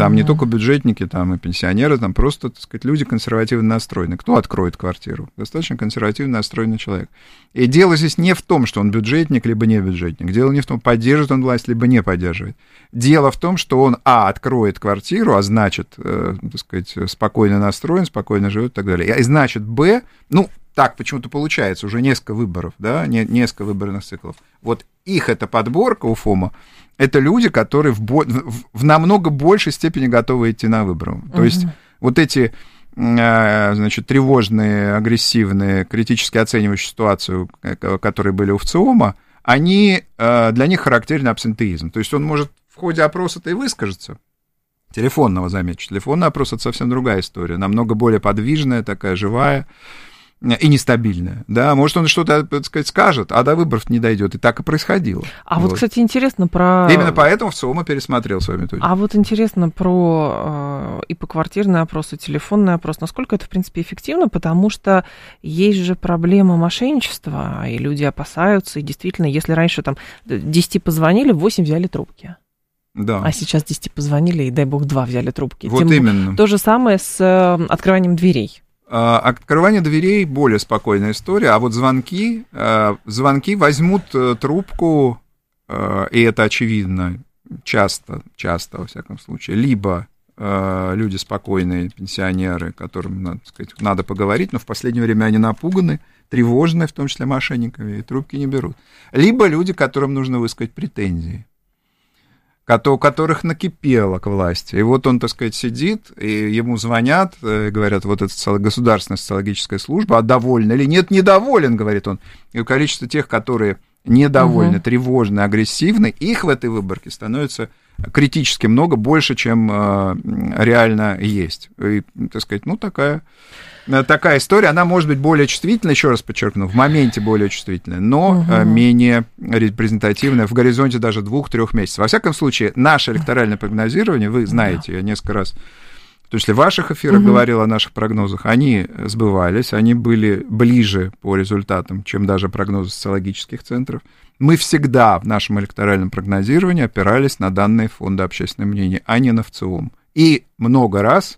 там не только бюджетники, там и пенсионеры, там просто, так сказать, люди консервативно настроены. Кто откроет квартиру? Достаточно консервативно настроенный человек. И дело здесь не в том, что он бюджетник, либо не бюджетник. Дело не в том, поддерживает он власть, либо не поддерживает. Дело в том, что он, откроет квартиру, а значит, так сказать, спокойно настроен, спокойно живет и так далее. И значит, так почему-то получается, уже несколько выборов, да, несколько выборных циклов. Вот их эта подборка у ФОМа, это люди, которые в намного большей степени готовы идти на выборы. То есть вот эти, значит, тревожные, агрессивные, критически оценивающие ситуацию, которые были у ВЦИОМа, для них характерен абсентеизм. То есть он может в ходе опроса-то и выскажется. Телефонного, замечу. Телефонный опрос — это совсем другая история, намного более подвижная, такая живая и нестабильная, да, может, он что-то, так сказать, скажет, а до выборов не дойдет, и так и происходило. Вот, кстати, интересно про... Именно поэтому ВЦИОМа пересмотрел свою методику. А вот интересно про и поквартирный опрос, и телефонный опрос, насколько это, в принципе, эффективно, потому что есть же проблема мошенничества, и люди опасаются, и действительно, если раньше там 10 позвонили, 8 взяли трубки. Да. А сейчас 10 позвонили, и, дай бог, 2 взяли трубки. Вот именно. То же самое с открыванием дверей. Открывание дверей — более спокойная история, а вот звонки возьмут трубку, и это очевидно, часто, во всяком случае, либо люди спокойные, пенсионеры, которым, так сказать, надо поговорить, но в последнее время они напуганы, тревожны, в том числе мошенниками, и трубки не берут. Либо люди, которым нужно высказать претензии, у которых накипело к власти. И вот он, так сказать, сидит, и ему звонят, и говорят, вот это государственная социологическая служба, а доволен или нет, недоволен, говорит он. И количество тех, которые недовольны, тревожны, агрессивны, их в этой выборке становится критически много, больше, чем реально есть. И, так сказать, такая история, она может быть более чувствительная, еще раз подчеркну, в моменте более чувствительная, но менее репрезентативная в горизонте даже 2-3 месяцев. Во всяком случае, наше электоральное прогнозирование, вы знаете, я несколько раз, в том числе в ваших эфирах говорил о наших прогнозах, они сбывались, они были ближе по результатам, чем даже прогнозы социологических центров. Мы всегда в нашем электоральном прогнозировании опирались на данные Фонда общественного мнения, а не на ВЦИОМ. И много раз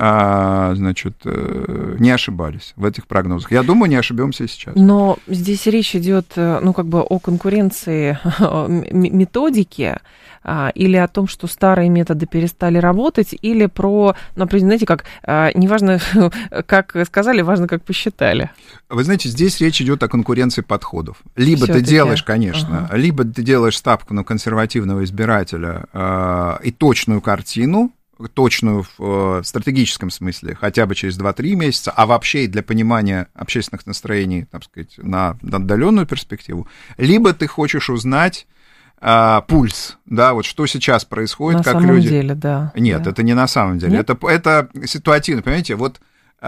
не ошибались в этих прогнозах. Я думаю, не ошибемся и сейчас. Но здесь речь идет, о конкуренции методики, или о том, что старые методы перестали работать, или про, знаете, неважно, как сказали, важно, как посчитали. Вы знаете, здесь речь идет о конкуренции подходов. Либо ты делаешь, конечно, либо ты делаешь ставку на консервативного избирателя и точную картину, точную в стратегическом смысле, хотя бы через 2-3 месяца, а вообще и для понимания общественных настроений, так сказать, на отдаленную перспективу, либо ты хочешь узнать пульс, да, вот что сейчас происходит, как люди... На самом деле, да. Нет, это не на самом деле, это ситуативно, понимаете, вот,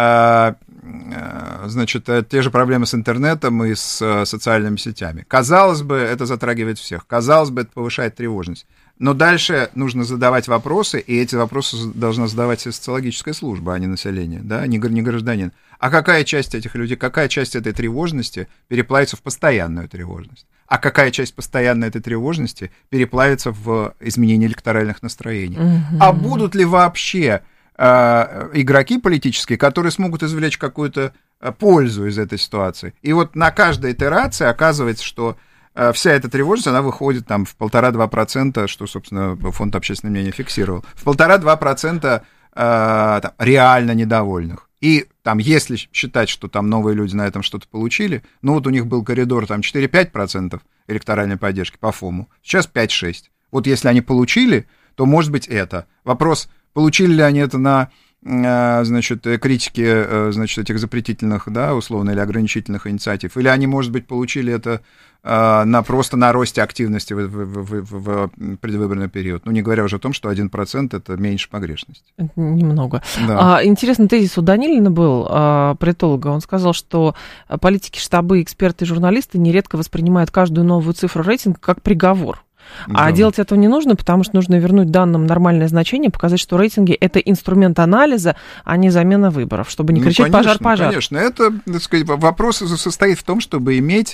значит, те же проблемы с интернетом и с социальными сетями. Казалось бы, это затрагивает всех, казалось бы, это повышает тревожность. Но дальше нужно задавать вопросы, и эти вопросы должна задавать социологическая служба, а не население, да, не гражданин. А какая часть этих людей, какая часть этой тревожности переплавится в постоянную тревожность? А какая часть постоянной этой тревожности переплавится в изменение электоральных настроений? А будут ли вообще игроки политические, которые смогут извлечь какую-то пользу из этой ситуации? И вот на каждой итерации оказывается, что вся эта тревожность, она выходит там в 1,5-2%, что, собственно, Фонд общественного мнения фиксировал, в 1,5-2% реально недовольных. И там, если считать, что там новые люди на этом что-то получили, вот у них был коридор там 4-5% электоральной поддержки по ФОМу, сейчас 5-6. Вот если они получили, то может быть это. Вопрос, получили ли они это на, значит, критике, значит, этих запретительных, да, условно, или ограничительных инициатив, или они, может быть, получили это просто на росте активности в предвыборный период. Не говоря уже о том, что 1% это меньше погрешности. Немного. Да. Интересный тезис у Данилина был, политолога. Он сказал, что политики, штабы, эксперты и журналисты нередко воспринимают каждую новую цифру рейтинга как приговор. А делать этого не нужно, потому что нужно вернуть данным нормальное значение, показать, что рейтинги — это инструмент анализа, а не замена выборов, чтобы не кричать «пожар, пожар». Конечно, это, так сказать, вопрос состоит в том, чтобы иметь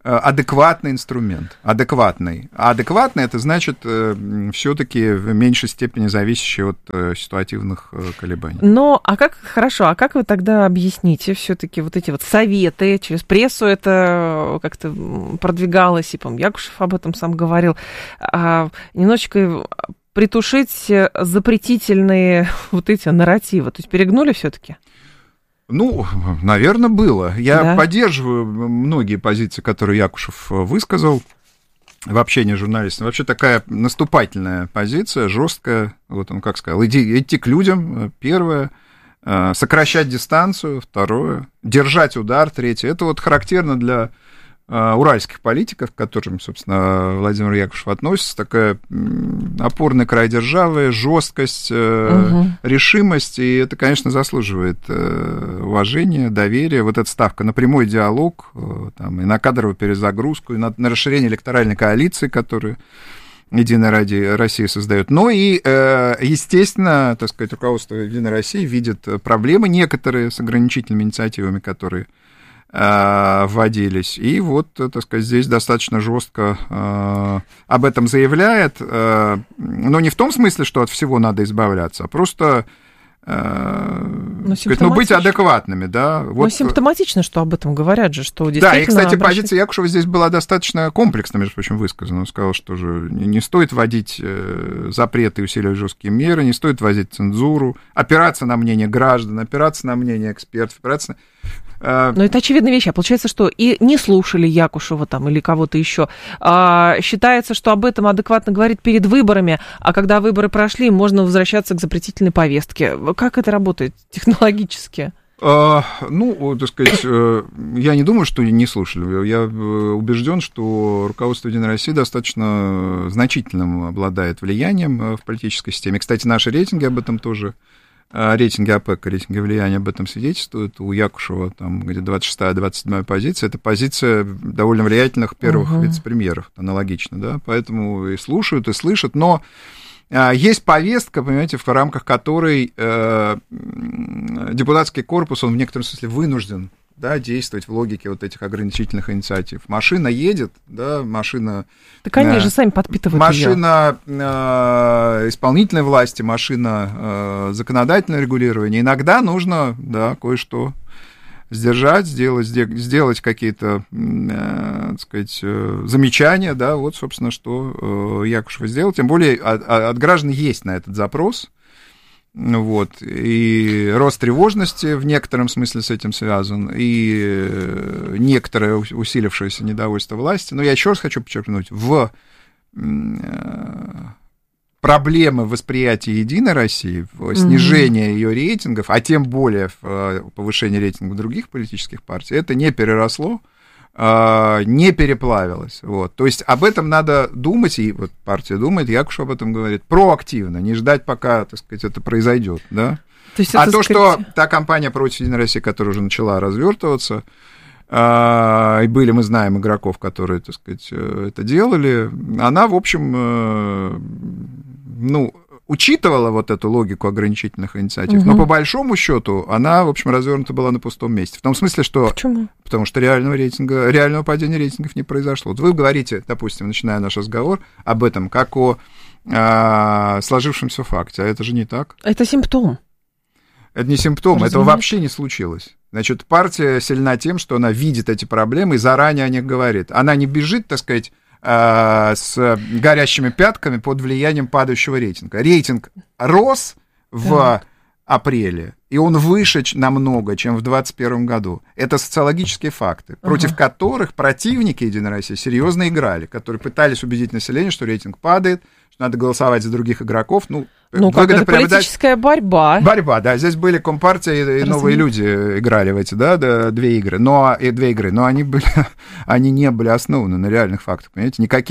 адекватный инструмент, адекватный. А адекватный — это значит все-таки в меньшей степени зависящий от ситуативных колебаний. Но, хорошо, а как вы тогда объясните все-таки вот эти вот советы, через прессу это как-то продвигалось, и, по-моему, Якушев об этом сам говорил, немножечко притушить запретительные вот эти нарративы, то есть перегнули все-таки? Ну, наверное, было. Я поддерживаю многие позиции, которые Якушев высказал в общении с журналистами. Вообще такая наступательная позиция, жесткая. Вот он как сказал: идти к людям, первое, сокращать дистанцию, второе, держать удар, третье. Это вот характерно для уральских политиков, к которым, собственно, Владимир Якушев относится, такая опорный край державы, жесткость, решимость, и это, конечно, заслуживает уважения, доверия. Вот эта ставка на прямой диалог, там, и на кадровую перезагрузку, и на расширение электоральной коалиции, которую Единая Россия создает. Но и, естественно, так сказать, руководство Единой России видит проблемы некоторые с ограничительными инициативами, которые вводились. И вот, так сказать, здесь достаточно жестко об этом заявляет. Но не в том смысле, что от всего надо избавляться, а просто быть адекватными, да. Вот. Но симптоматично, что об этом говорят же, что действительно... Да, и, кстати, позиция Якушева здесь была достаточно комплексно, между прочим, высказана. Он сказал, что же не стоит вводить запреты и усиливать жесткие меры, не стоит вводить цензуру, опираться на мнение граждан, опираться на мнение экспертов, опираться на... Но это очевидная вещь. А получается, что и не слушали Якушева там или кого-то еще. Считается, что об этом адекватно говорит перед выборами, а когда выборы прошли, можно возвращаться к запретительной повестке. Как это работает технологически? Ну, так сказать, я не думаю, что не слушали. Я убежден, что руководство Единой России достаточно значительным обладает влиянием в политической системе. Кстати, наши рейтинги об этом тоже... Рейтинги ОПЕК, рейтинги влияния об этом свидетельствуют. У Якушева там где-то 26-27 позиция. Это позиция довольно влиятельных первых вице-премьеров, аналогично, да, поэтому и слушают, и слышат, но есть повестка, понимаете, в рамках которой депутатский корпус, он в некотором смысле вынужден, да, действовать в логике вот этих ограничительных инициатив. Машина едет, да, машина... Так они же сами подпитывают машина исполнительной власти, машина законодательного регулирования. Иногда нужно, да, кое-что сдержать, сделать какие-то, так сказать, замечания, да, вот, собственно, что Якушев сделал. Тем более от граждан есть на этот запрос. Вот, и рост тревожности в некотором смысле с этим связан, и некоторое усилившееся недовольство власти. Но я еще раз хочу подчеркнуть, в проблемы восприятия Единой России, в снижении ее рейтингов, а тем более в повышении рейтингов других политических партий, это не переросло, не переплавилось. Вот. То есть об этом надо думать, и вот партия думает, Якушев об этом говорит, проактивно, не ждать, пока, так сказать, это произойдет. Да? Что та кампания против Единой России, которая уже начала развертываться, и были, мы знаем, игроков, которые, так сказать, это делали, она, в общем, учитывала вот эту логику ограничительных инициатив, но по большому счету она, в общем, развернута была на пустом месте. В том смысле, что... Почему? Потому что реального падения рейтингов не произошло. Вот вы говорите, допустим, начиная наш разговор об этом, как о сложившемся факте, а это же не так. Это симптом. Это не симптом, этого вообще не случилось. Значит, партия сильна тем, что она видит эти проблемы и заранее о них говорит. Она не бежит, так сказать, с горящими пятками под влиянием падающего рейтинга. Рейтинг рос в апреле, и он выше намного, чем в 2021 году. Это социологические факты, против которых противники Единой России серьезно играли, которые пытались убедить население, что рейтинг падает, что надо голосовать за других игроков. Как это политическая борьба. Борьба, да. Здесь были Компартия и новые люди играли в эти, две игры. Но они не были основаны на реальных фактах, понимаете? Никаких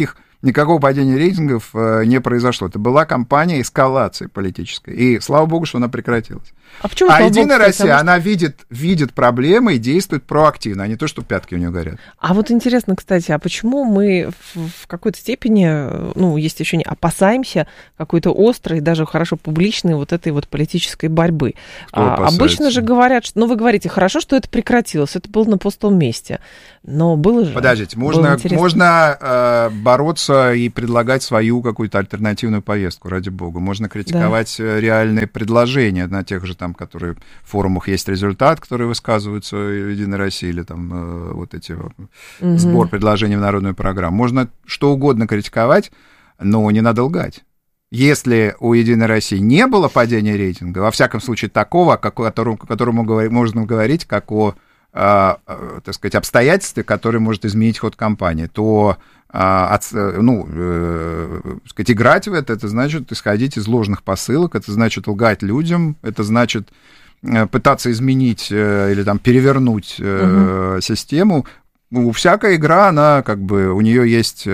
никакого падения рейтингов не произошло. Это была кампания эскалации политической. И слава богу, что она прекратилась. А почему, Единая Россия, она видит проблемы и действует проактивно, а не то, что пятки у нее горят. А вот интересно, кстати, а почему мы в какой-то степени, ну, есть еще не опасаемся какой-то острой, даже хорошо публичной вот этой вот политической борьбы? Обычно же говорят, что, ну, вы говорите, хорошо, что это прекратилось, это было на пустом месте, но было же... Подождите, можно бороться и предлагать свою какую-то альтернативную повестку, ради бога. Можно критиковать реальные предложения на тех же там, которые в форумах есть результат, которые высказываются в Единой России, или там вот эти сбор предложений в народную программу. Можно что угодно критиковать, но не надо лгать. Если у Единой России не было падения рейтинга, во всяком случае такого, о котором можно говорить, как о, так сказать, обстоятельстве, которое может изменить ход кампании, то сказать, играть в это значит исходить из ложных посылок, это значит лгать людям, это значит пытаться изменить или там перевернуть систему. Всякая игра, она как бы, у нее есть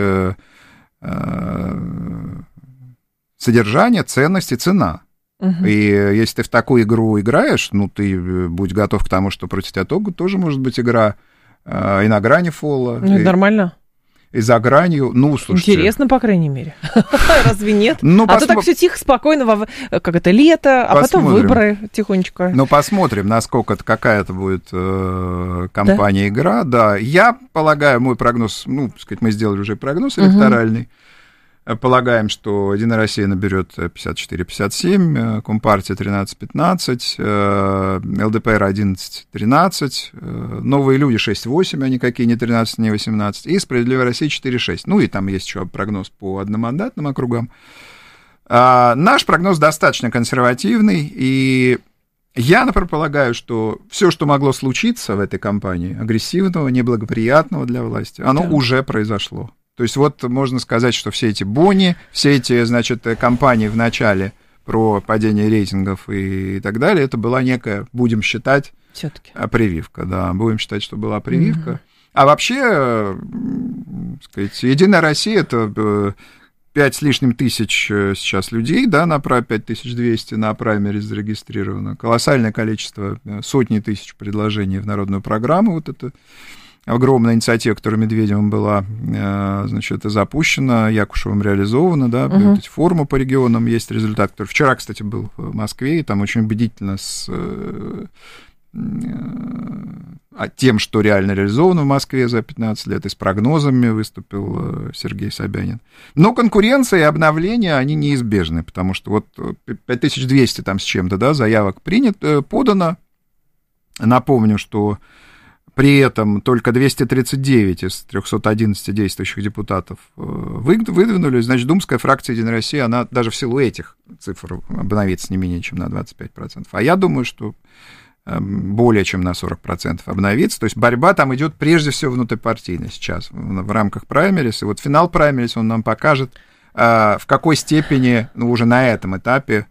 содержание, ценность и цена. И если ты в такую игру играешь, ну, ты будь готов к тому, что против тебя тоже может быть игра и на грани фола. Ну, это нормально. И за гранью, ну, слушайте... Интересно, по крайней мере. Разве нет? То так все тихо, спокойно, как это лето, а потом выборы тихонечко. Ну, посмотрим, насколько какая-то будет кампания-игра. Да, я полагаю, мой прогноз, ну, так сказать, мы сделали уже прогноз электоральный. Полагаем, что Единая Россия наберет 54-57, Компартия 13-15, ЛДПР 11-13, Новые люди 6-8, а никакие не 13, не 18, и Справедливая Россия 4-6. Ну и там есть еще прогноз по одномандатным округам. Наш прогноз достаточно консервативный, и я, например, полагаю, что все, что могло случиться в этой кампании, агрессивного, неблагоприятного для власти, оно уже произошло. То есть вот можно сказать, что все эти бони, все эти, значит, кампании в начале про падение рейтингов и так далее, это была некая, будем считать, всё-таки прививка, да, будем считать, что была прививка. А вообще, сказать, Единая Россия — это 5 с лишним тысяч сейчас людей, да, 5200 на праймериз зарегистрировано, колоссальное количество, сотни тысяч предложений в народную программу, вот это огромная инициатива, которая Медведевым была, значит, запущена, Якушевым реализована, да, эти форумы по регионам, есть результат, который вчера, кстати, был в Москве, и там очень убедительно с тем, что реально реализовано в Москве за 15 лет, и с прогнозами выступил Сергей Собянин. Но конкуренция и обновления, они неизбежны, потому что вот 5200 там с чем-то, да, заявок подано. Напомню, что при этом только 239 из 311 действующих депутатов выдвинули. Значит, думская фракция «Единой России», она даже в силу этих цифр обновится не менее чем на 25%. А я думаю, что более чем на 40% обновится. То есть борьба там идет прежде всего внутрипартийно сейчас, в рамках праймериз. И вот финал праймериз, он нам покажет, в какой степени, ну, уже на этом этапе,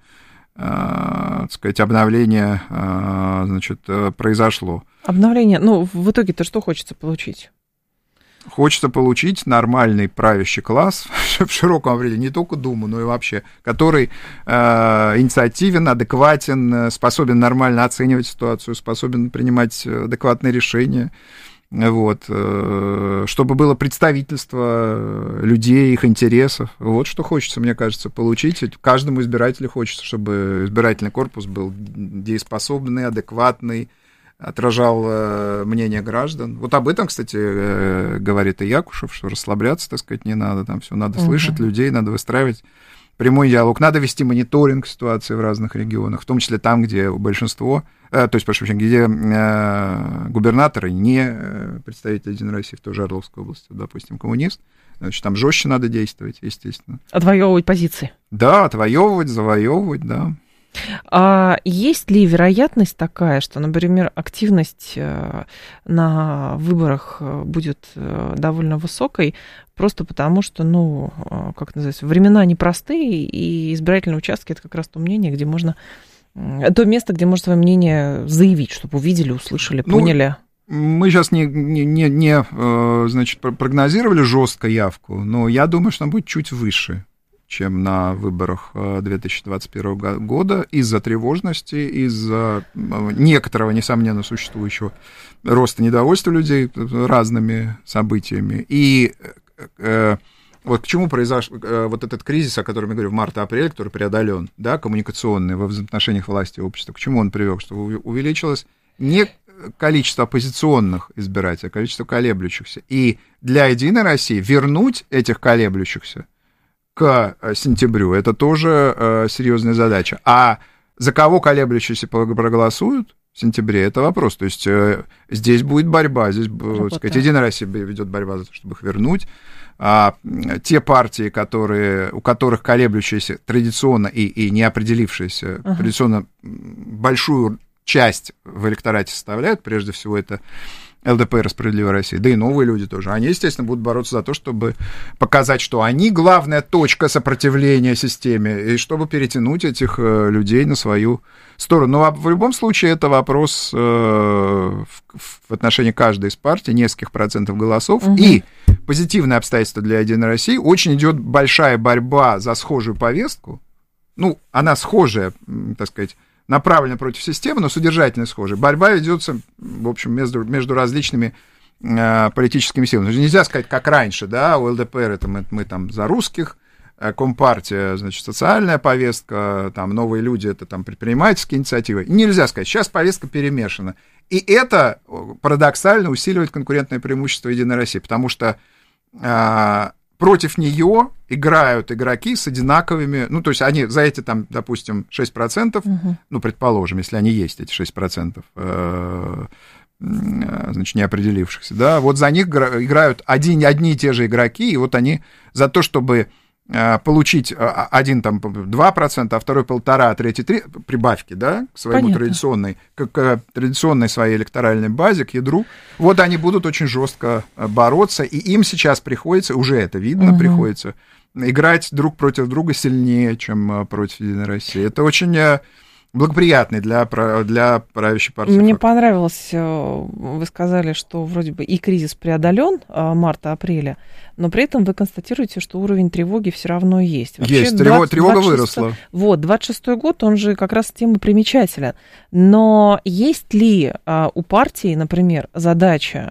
так сказать, обновление, значит, произошло. Обновление, ну, в итоге-то что хочется получить? Хочется получить нормальный правящий класс, в широком определении, не только Думу, но и вообще, который инициативен, адекватен, способен нормально оценивать ситуацию, способен принимать адекватные решения, вот, чтобы было представительство людей, их интересов. Вот что хочется, мне кажется, получить. Каждому избирателю хочется, чтобы избирательный корпус был дееспособный, адекватный, отражал мнение граждан. Вот об этом, кстати, говорит и Якушев, что расслабляться, так сказать, не надо, там все надо слышать людей, надо выстраивать прямой диалог, надо вести мониторинг ситуации в разных регионах, в том числе там, где большинство, то есть, прошу прощения, где губернаторы не представители Единой России, в той же Орловской области, допустим, коммунист, значит, там жестче надо действовать, естественно. Отвоевывать позиции. Да, отвоевывать, завоевывать, да. А есть ли вероятность такая, что, например, активность на выборах будет довольно высокой, просто потому что, ну, как называется, времена непростые, и избирательные участки — это как раз то мнение, где можно, то место, где можно свое мнение заявить, чтобы увидели, услышали, поняли? Мы сейчас значит, прогнозировали жестко явку, но я думаю, что она будет чуть выше, чем на выборах 2021 года, из-за тревожности, из-за некоторого, несомненно, существующего роста недовольства людей разными событиями. И вот к чему произошел вот этот кризис, о котором я говорю, в марте-апреле, который преодолен, да, коммуникационный во взаимоотношениях власти и общества, к чему он привел? Что увеличилось не количество оппозиционных избирателей, а количество колеблющихся. И для «Единой России» вернуть этих колеблющихся к сентябрю — это тоже серьезная задача. А за кого колеблющиеся проголосуют в сентябре — это вопрос. То есть здесь будет борьба, здесь, так сказать, «Единая Россия» ведет борьбу за то, чтобы их вернуть. А те партии, у которых колеблющиеся традиционно и не определившиеся, традиционно большую часть в электорате составляют, прежде всего это ЛДПР, «Справедливая Россия», да и новые люди тоже, они, естественно, будут бороться за то, чтобы показать, что они главная точка сопротивления системе, и чтобы перетянуть этих людей на свою сторону. Но в любом случае это вопрос в отношении каждой из партий, нескольких процентов голосов, и позитивное обстоятельство для «Единой России», очень идет большая борьба за схожую повестку, ну, она схожая, так сказать, направлена против системы, но содержательно схожая. Борьба ведется, в общем, между различными политическими силами. Нельзя сказать, как раньше, да, у ЛДПР это мы там за русских, Компартия, значит, социальная повестка, там новые люди, это там предпринимательские инициативы. Нельзя сказать, сейчас повестка перемешана. И это парадоксально усиливает конкурентное преимущество «Единой России», потому что против нее играют игроки с одинаковыми, ну, то есть они за эти, там, допустим, 6%, ну, предположим, если они есть, эти 6%, значит, неопределившихся, да, вот за них играют одни и те же игроки, и вот они за то, чтобы получить один там 2%, а второй 1,5%, а третий 3% прибавки, да, к своему традиционной своей электоральной базе, к ядру, вот они будут очень жестко бороться, и им сейчас приходится, уже это видно, приходится играть друг против друга сильнее, чем против «Единой России». Это очень благоприятный для правящей партии. Мне понравилось, вы сказали, что вроде бы и кризис преодолен марта-апреля, но при этом вы констатируете, что уровень тревоги все равно есть. Вообще, есть, тревога выросла. Вот, 26-й год, он же как раз тем и примечателен. Но есть ли у партии, например, задача,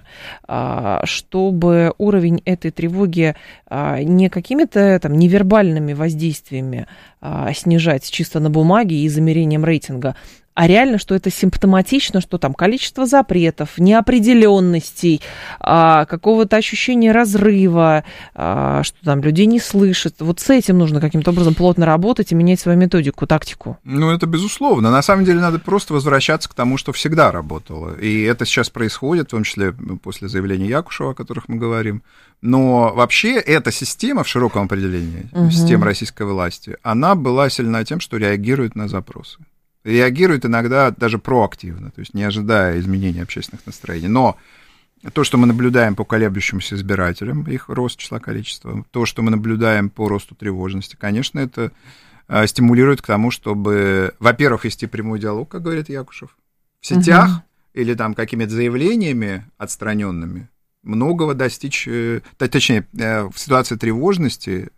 чтобы уровень этой тревоги не какими-то там невербальными воздействиями снижать чисто на бумаге и замерением рейтинга, а реально, что это симптоматично, что там количество запретов, неопределенностей, какого-то ощущения разрыва, что там людей не слышат. Вот с этим нужно каким-то образом плотно работать и менять свою методику, тактику. Ну, это безусловно. На самом деле надо просто возвращаться к тому, что всегда работало. И это сейчас происходит, в том числе после заявления Якушева, о которых мы говорим. Но вообще эта система в широком определении, система российской власти, она была сильна тем, что реагирует на запросы. Реагирует иногда даже проактивно, то есть не ожидая изменения общественных настроений. Но то, что мы наблюдаем по колеблющимся избирателям, их рост, числа, количества, то, что мы наблюдаем по росту тревожности, конечно, это стимулирует к тому, чтобы, во-первых, вести прямой диалог, как говорит Якушев, в сетях или там какими-то заявлениями отстраненными, многого достичь, точнее, в ситуации тревожности,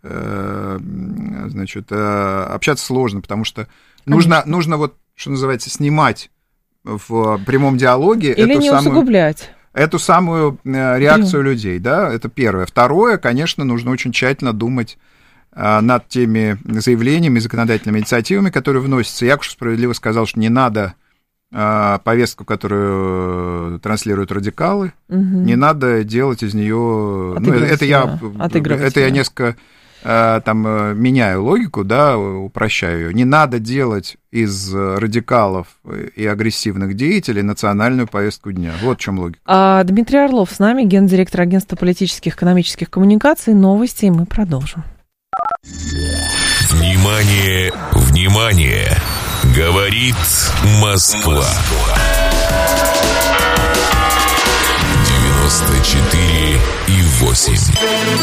значит, общаться сложно, потому что нужно вот, что называется, снимать в прямом диалоге или не усугублять эту самую реакцию людей, да, это первое. Второе, конечно, нужно очень тщательно думать над теми заявлениями, законодательными инициативами, которые вносятся. Якушев справедливо сказал, что не надо повестку, которую транслируют радикалы, не надо делать из нее... Ну, это я несколько там меняю логику, да, упрощаю ее. Не надо делать из радикалов и агрессивных деятелей национальную повестку дня. Вот в чем логика. Дмитрий Орлов с нами, гендиректор агентства политических и экономических коммуникаций. Новости, и мы продолжим. Внимание, внимание! Говорит Москва. 94,8.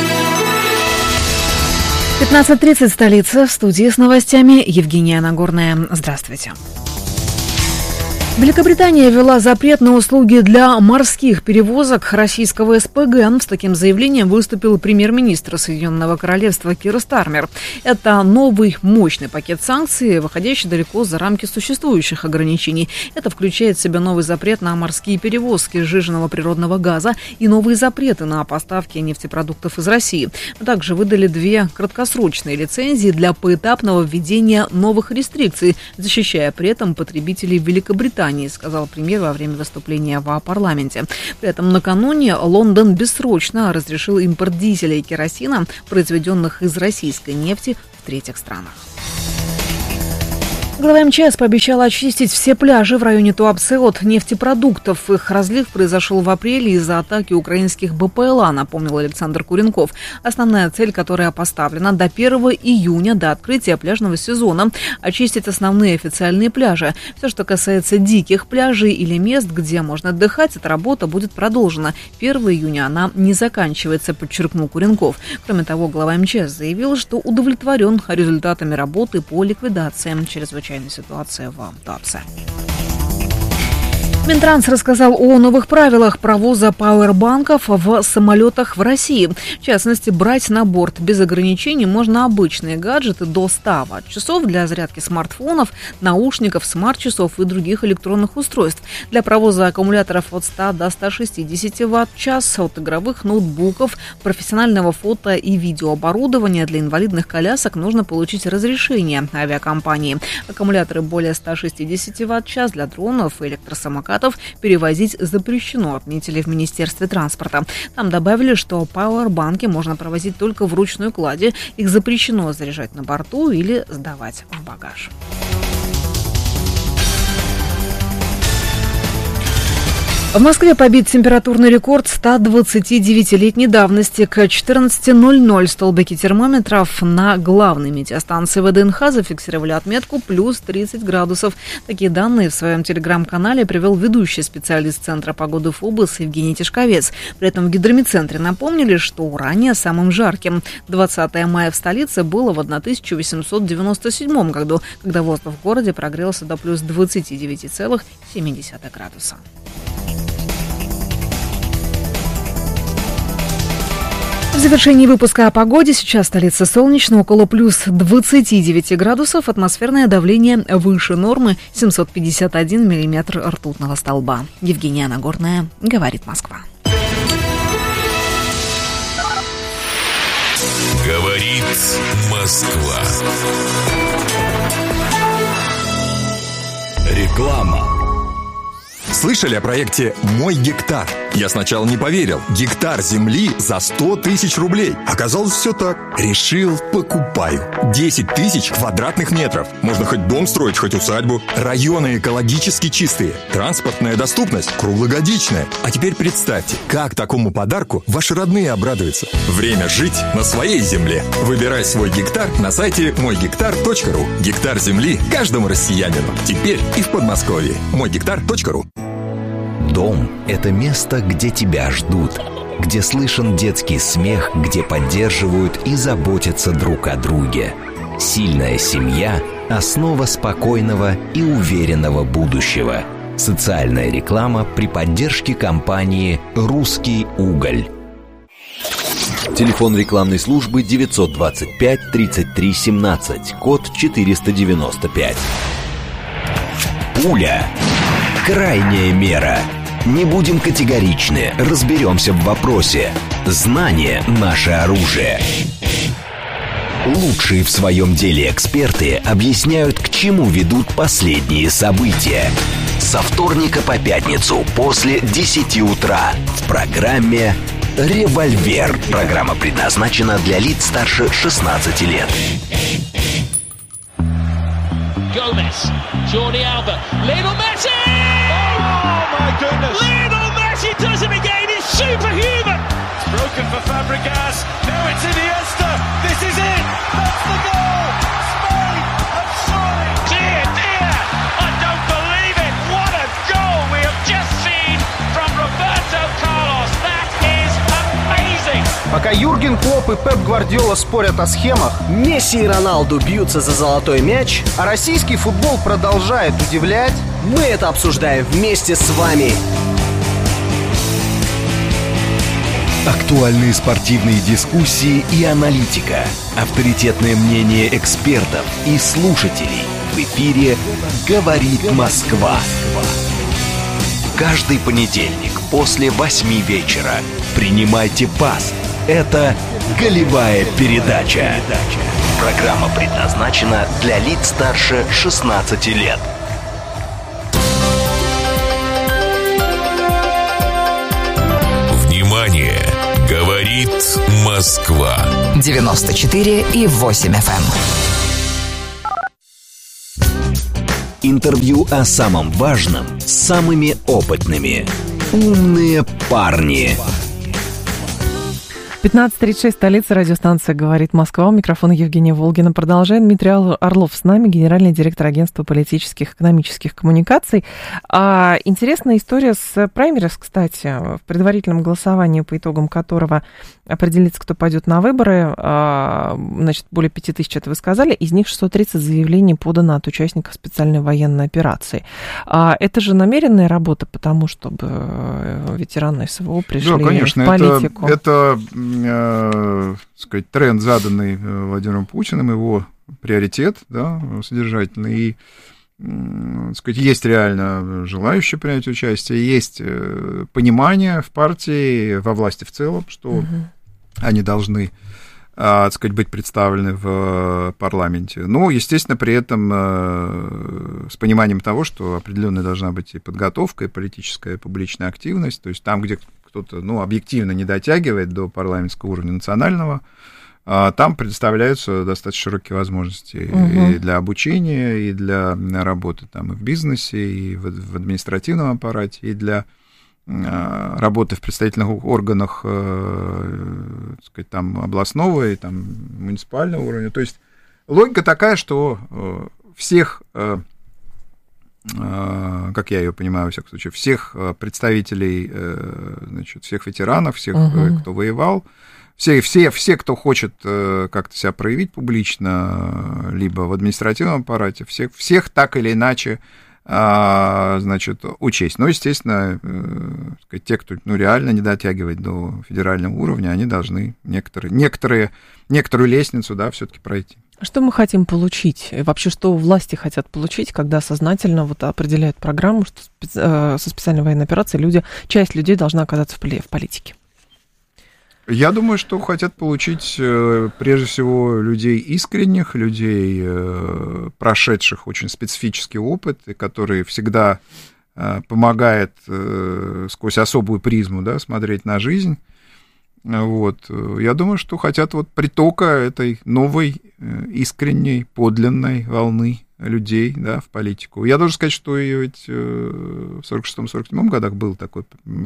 15:30, столица, в студии с новостями Евгения Нагорная. Здравствуйте. Великобритания ввела запрет на услуги для морских перевозок российского СПГ. С таким заявлением выступил премьер-министр Соединенного Королевства Кир Стармер. Это новый мощный пакет санкций, выходящий далеко за рамки существующих ограничений. Это включает в себя новый запрет на морские перевозки сжиженного природного газа и новые запреты на поставки нефтепродуктов из России. Также выдали 2 краткосрочные лицензии для поэтапного введения новых рестрикций, защищая при этом потребителей Великобритании, сказал премьер во время выступления в парламенте. При этом накануне Лондон бессрочно разрешил импорт дизеля и керосина, произведенных из российской нефти, в третьих странах. Глава МЧС пообещала очистить все пляжи в районе Туапсе от нефтепродуктов. Их разлив произошел в апреле из-за атаки украинских БПЛА, напомнил Александр Куренков. Основная цель, которая поставлена до 1 июня, до открытия пляжного сезона, очистить основные официальные пляжи. Все, что касается диких пляжей или мест, где можно отдыхать, эта работа будет продолжена. 1 июня она не заканчивается, подчеркнул Куренков. Кроме того, глава МЧС заявил, что удовлетворен результатами работы по ликвидации чрезвычайной ситуации в Туапсе. Минтранс рассказал о новых правилах провоза пауэрбанков в самолетах в России. В частности, брать на борт без ограничений можно обычные гаджеты до 100 Вт-часов для зарядки смартфонов, наушников, смарт-часов и других электронных устройств. Для провоза аккумуляторов от 100 до 160 Вт-час, от игровых ноутбуков, профессионального фото и видеооборудования для инвалидных колясок нужно получить разрешение авиакомпании. Аккумуляторы более 160 Вт-час для дронов и электросамокатов перевозить запрещено, отметили в Министерстве транспорта. Там добавили, что пауэрбанки можно провозить только в ручной кладе. Их запрещено заряжать на борту или сдавать в багаж. В Москве побит температурный рекорд 129-летней давности. К 14:00 столбики термометров на главной метеостанции ВДНХ зафиксировали отметку плюс 30 градусов. Такие данные в своем телеграм-канале привел ведущий специалист Центра погоды ФОБОС Евгений Тишковец. При этом в гидрометцентре напомнили, что ранее самым жарким 20 мая в столице было в 1897 году, когда воздух в городе прогрелся до плюс 29,7 градуса. В завершении выпуска о погоде. Сейчас столица солнечно, около плюс 29 градусов. Атмосферное давление выше нормы, 751 миллиметр ртутного столба. Евгения Нагорная, говорит Москва. Говорит Москва. Реклама. Слышали о проекте «Мой гектар»? Я сначала не поверил. Гектар земли за 100 тысяч рублей. Оказалось, все так. Решил, покупаю. 10 тысяч квадратных метров. Можно хоть дом строить, хоть усадьбу. Районы экологически чистые. Транспортная доступность круглогодичная. А теперь представьте, как такому подарку ваши родные обрадуются. Время жить на своей земле. Выбирай свой гектар на сайте moygektar.ru. Гектар земли каждому россиянину. Теперь и в Подмосковье. moygektar.ru. Дом – это место, где тебя ждут, где слышен детский смех, где поддерживают и заботятся друг о друге. Сильная семья – основа спокойного и уверенного будущего. Социальная реклама при поддержке компании «Русский уголь». Телефон рекламной службы 925 33 17, код 495. Пуля. Крайняя мера. Не будем категоричны, разберемся в вопросе. Знание – наше оружие. Лучшие в своем деле эксперты объясняют, к чему ведут последние события. Со вторника по пятницу после 10 утра в программе «Револьвер». Программа предназначена для лиц старше 16 лет. Gomez, Jordi Alba, Lionel Messi! Oh my goodness! Lionel Messi does it again! It's superhuman! It's broken for Fabregas. Now it's Iniesta. This is it. That's the goal. Spain have surely. Dear, dear! I don't believe it. What a goal we have just seen from Roberto Carlos. That is amazing. Пока Пока Юрген Клопп и Пеп Гвардиола спорят о схемах, Месси и Роналду бьются за золотой мяч, а российский футбол продолжает удивлять, мы это обсуждаем вместе с вами. Актуальные спортивные дискуссии и аналитика. Авторитетное мнение экспертов и слушателей. В эфире «Говорит Москва». Каждый понедельник после 8 вечера. Принимайте пас. Это «Голевая передача». Программа предназначена для лиц старше 16 лет. Внимание! Говорит Москва. 94,8 FM. Интервью о самом важном с самыми опытными. «Умные парни». 15:36, столица, радиостанция «Говорит Москва». У микрофона Евгения Волгина. Продолжаем. Дмитрий Орлов с нами, генеральный директор агентства политических и экономических коммуникаций. Интересная история с праймерис, кстати, в предварительном голосовании, по итогам которого определится, кто пойдет на выборы. Значит, более 5000, это вы сказали, из них 630 заявлений подано от участников специальной военной операции. Это же намеренная работа, потому чтобы ветераны СВО пришли в политику. Это сказать, тренд, заданный Владимиром Путиным, его приоритет, да, содержательный, и сказать, есть реально желающие принять участие, есть понимание в партии, во власти в целом, что они должны, так сказать, быть представлены в парламенте. Но, естественно, при этом с пониманием того, что определенная должна быть и подготовка, и политическая, и публичная активность, то есть там, где кто-то, объективно не дотягивает до парламентского уровня национального, там предоставляются достаточно широкие возможности и для обучения, и для работы там, и в бизнесе, и в административном аппарате, и для работы в представительных органах, так сказать, там, областного и там, муниципального уровня. То есть логика такая, что всех, как я ее понимаю, во всяком случае, всех представителей, значит, всех ветеранов, всех, кто воевал, все, кто хочет как-то себя проявить публично, либо в административном аппарате, всех так или иначе, значит, учесть. Но, естественно, сказать, те, кто реально не дотягивает до федерального уровня, они должны некоторую лестницу, да, все-таки пройти. Что мы хотим получить? И вообще, что власти хотят получить, когда сознательно вот определяют программу, что со специальной военной операцией часть людей должна оказаться в политике? Я думаю, что хотят получить, прежде всего, людей искренних, людей, прошедших очень специфический опыт, и которые всегда помогает сквозь особую призму, да, смотреть на жизнь. Вот. Я думаю, что хотят вот притока этой новой, искренней, подлинной волны людей, да, в политику. Я должен сказать, что и ведь в 46-47 годах был такой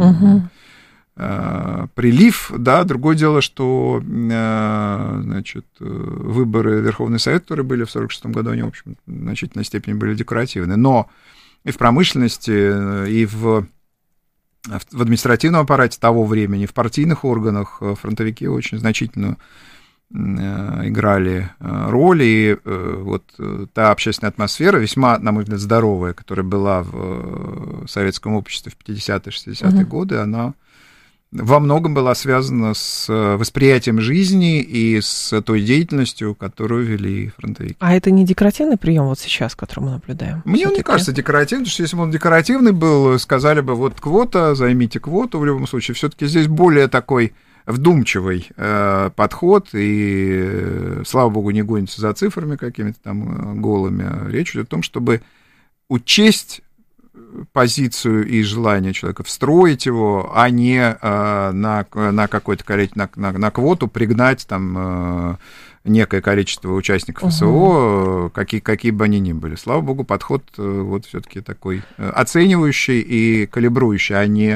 прилив, да, другое дело, что, значит, выборы в Верховный Совет, которые были в 46 году, они, в общем, в значительной степени были декоративны, но и в промышленности, и в административном аппарате того времени, в партийных органах фронтовики очень значительную играли роль, и вот та общественная атмосфера, весьма, на мой взгляд, здоровая, которая была в советском обществе в 50-е, 60-е годы, она во многом была связана с восприятием жизни и с той деятельностью, которую вели фронтовики. А это не декоративный прием вот сейчас, который мы наблюдаем? Мне он не кажется декоративным, потому что если бы он декоративный был, сказали бы, вот квота, займите квоту, в любом случае. Все-таки здесь более такой вдумчивый подход, и, слава богу, не гонится за цифрами какими-то там голыми. Речь идет о том, чтобы учесть позицию и желание человека, встроить его, а не на какое-то количество, на квоту пригнать там некое количество участников СВО, какие бы они ни были. Слава богу, подход вот все-таки такой оценивающий и калибрующий, а не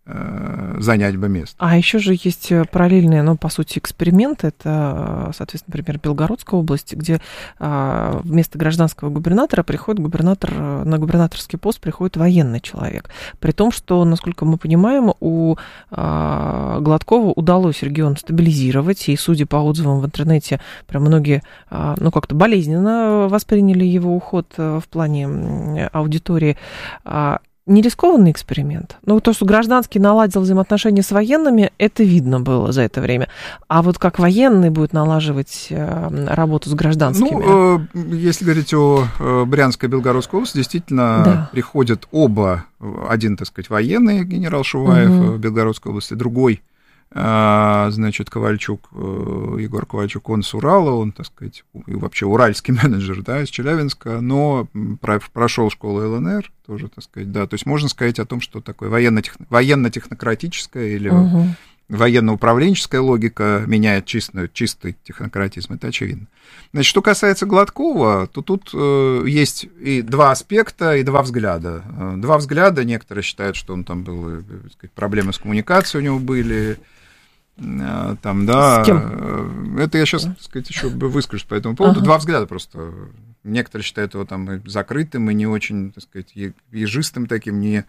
занять бы место. А еще же есть параллельные, ну, по сути, эксперименты. Это, соответственно, например, Белгородская область, где вместо гражданского губернатора приходит губернатор, на губернаторский пост приходит военный человек. При том, что, насколько мы понимаем, у Гладкова удалось регион стабилизировать, и, судя по отзывам в интернете, прям многие, ну, как-то болезненно восприняли его уход в плане аудитории. Не рискованный эксперимент. Ну, то, что гражданский наладил взаимоотношения с военными, это видно было за это время. А вот как военный будет налаживать работу с гражданскими? Ну, если говорить о Брянской и Белгородской области, действительно приходят оба. Один, так сказать, военный, генерал Шуваев в Белгородской области, другой, значит, Ковальчук, Егор Ковальчук, он с Урала, он, так сказать, и вообще уральский менеджер, да, из Челябинска, но прошел школу ЛНР, тоже, так сказать, да, то есть можно сказать о том, что такое военно-технократическая или военно-управленческая логика меняет чистый технократизм, это очевидно. Значит, что касается Гладкова, то тут есть и два аспекта, и два взгляда. Два взгляда, некоторые считают, что он там был, так сказать, проблемы с коммуникацией у него были, там, да. С кем? Это я сейчас, так сказать, еще выскажусь по этому поводу. Два взгляда просто. Некоторые считают его там закрытым и не очень, так сказать, ежистым таким, не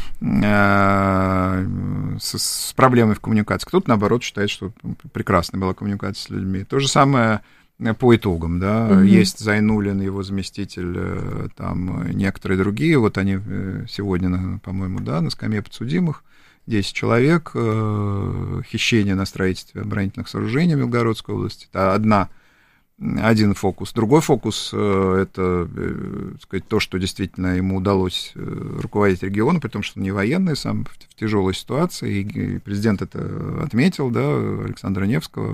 с проблемой в коммуникации. Кто-то, наоборот, считает, что прекрасная была коммуникация с людьми. То же самое по итогам, да. Есть Зайнуллин, его заместитель, там некоторые другие. Вот они сегодня, по-моему, да, на скамье подсудимых. 10 человек, хищение на строительстве оборонительных сооружений в Белгородской области. Это один фокус. Другой фокус — это, так сказать, то, что действительно ему удалось руководить регионом, при том, что он не военный, сам в тяжелой ситуации, и президент это отметил, да, Александра Невского,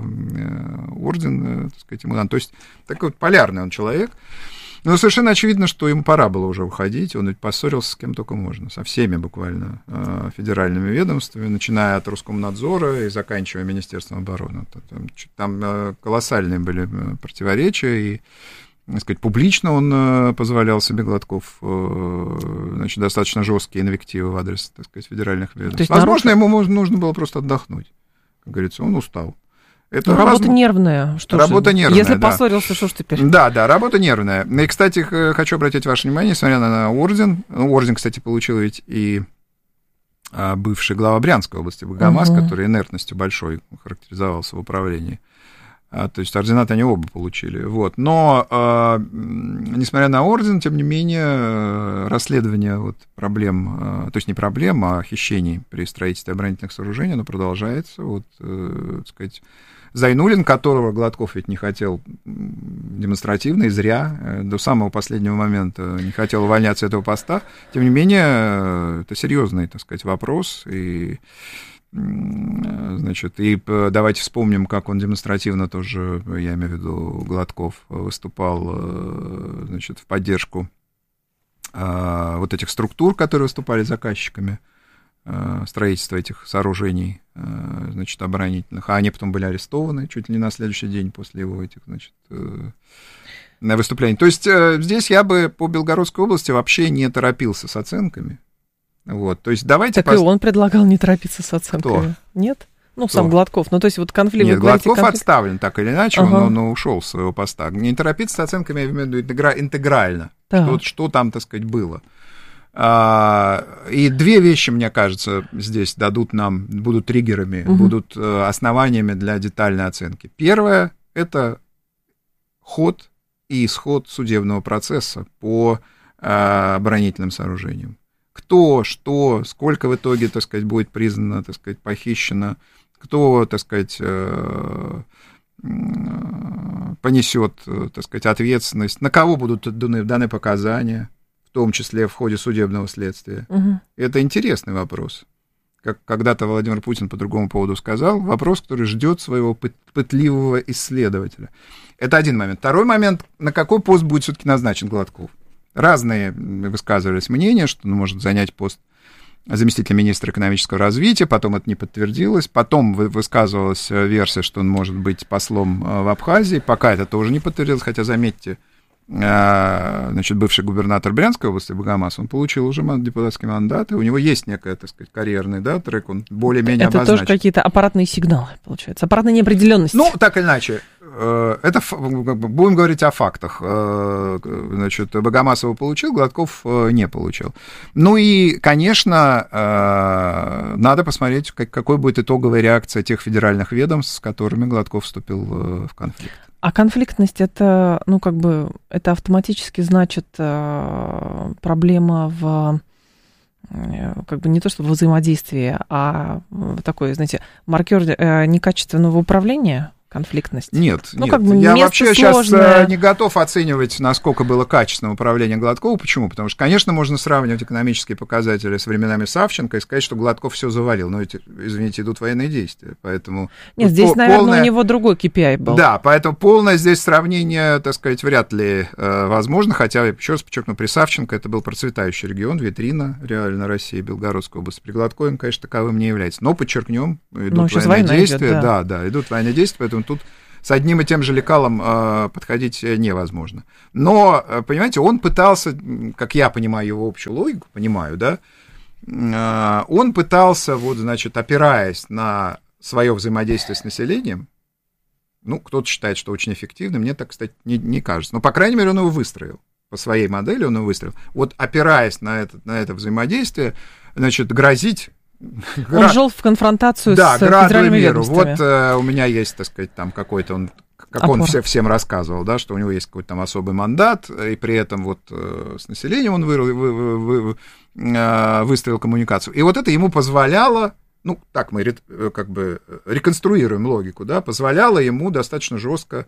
орден, так сказать, ему дан. То есть такой вот полярный он человек. Но совершенно очевидно, что ему пора было уже уходить. Он ведь поссорился с кем только можно, со всеми буквально федеральными ведомствами, начиная от Роскомнадзора и заканчивая Министерством обороны. Там колоссальные были противоречия, и, так сказать, публично он позволял себе, Гладков, значит, достаточно жесткие инвективы в адрес, так сказать, федеральных ведомств. Возможно, ему нужно было просто отдохнуть. Как говорится, он устал. Это работа нервная. Работа нервная, если поссорился, что ж теперь? Да, работа нервная. И, кстати, хочу обратить ваше внимание, несмотря на орден, орден, кстати, получил ведь и бывший глава Брянской области Богомаз, который инертностью большой характеризовался в управлении. То есть ордена-то они оба получили. Вот. Но, несмотря на орден, тем не менее, расследование вот проблем, то есть не проблем, а хищений при строительстве оборонительных сооружений, оно продолжается. Вот, так сказать, Зайнуллин, которого Гладков ведь не хотел демонстративно и зря, до самого последнего момента не хотел увольняться с этого поста, тем не менее, это серьезный, так сказать, вопрос, и, значит, и давайте вспомним, как он демонстративно тоже, я имею в виду Гладков, выступал, значит, в поддержку вот этих структур, которые выступали заказчиками строительства этих сооружений, значит, оборонительных, а они потом были арестованы чуть ли не на следующий день после его этих, значит, выступлений. То есть здесь я бы по Белгородской области вообще не торопился с оценками. Вот, то есть давайте... Так и он предлагал не торопиться с оценками. Кто? Нет? Ну, сам Гладков. Ну, то есть вот конфликт... Нет, Гладков отставлен так или иначе, он ушел с своего поста. Не торопиться с оценками, я имею в виду интегрально. Что там, так сказать, было. И две вещи, мне кажется, здесь будут триггерами, будут основаниями для детальной оценки. Первое — это ход и исход судебного процесса по оборонительным сооружениям. Кто, что, сколько в итоге, так сказать, будет признано, так сказать, похищено, кто, так сказать, понесет, так сказать, ответственность, на кого будут даны показания, в том числе в ходе судебного следствия. Это интересный вопрос. Как когда-то Владимир Путин по другому поводу сказал, вопрос, который ждет своего пытливого исследователя. Это один момент. Второй момент, на какой пост будет все-таки назначен Гладков. Разные высказывались мнения, что он может занять пост заместителя министра экономического развития, потом это не подтвердилось, потом высказывалась версия, что он может быть послом в Абхазии, пока это тоже не подтвердилось, хотя, заметьте, значит, бывший губернатор Брянской области Богомаз, он получил уже депутатский мандат, и у него есть некая, так сказать, карьерный, да, трек, он более-менее обозначен. Это тоже какие-то аппаратные сигналы, получается, аппаратная неопределенность. Ну, так или иначе, это, будем говорить о фактах. Значит, Богомаз его получил, Гладков не получил. Ну и, конечно, надо посмотреть, какой будет итоговая реакция тех федеральных ведомств, с которыми Гладков вступил в конфликт. А конфликтность это, ну, как бы, это автоматически значит проблема в, как бы, не то что в взаимодействии, а такой, знаете, маркер некачественного управления? Конфликтность? Нет, ну, нет. Как бы я вообще сложное. Сейчас не готов оценивать, насколько было качественное управление Гладкова. Почему? Потому что, конечно, можно сравнивать экономические показатели с временами Савченко и сказать, что Гладков все завалил. Но, извините, идут военные действия, поэтому... Нет, здесь, наверное, у него другой KPI был. Да, поэтому полное здесь сравнение, так сказать, вряд ли возможно, хотя, еще раз подчеркну, при Савченко это был процветающий регион, витрина реально России, Белгородская область. При Гладкове, конечно, таковым не является. Но, подчеркнем, идут военные действия. Идет, да, идут военные действия, поэтому тут с одним и тем же лекалом подходить невозможно. Но, понимаете, он пытался, как я понимаю его общую логику, да, он пытался, вот, значит, опираясь на свое взаимодействие с населением, ну, кто-то считает, что очень эффективно, мне так, кстати, не кажется, но, по крайней мере, он его выстроил. По своей модели он его выстроил. Вот, опираясь на это взаимодействие, значит, грозить... Он шел в конфронтацию с федеральными ведомствами. Вот у меня есть, так сказать, там какой-то он всем рассказывал, да, что у него есть какой-то там особый мандат, и при этом вот с населением он выстроил коммуникацию. И вот это ему позволяло, ну, так мы как бы реконструируем логику, да, позволяло ему достаточно жестко